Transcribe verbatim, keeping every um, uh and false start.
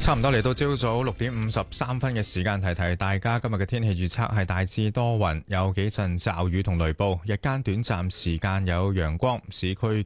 差唔多嚟到朝早六點五十三分嘅時間，提提大家今日嘅天氣預測係大致多雲，有幾陣驟雨同雷暴，日間短暫時間有陽光，市區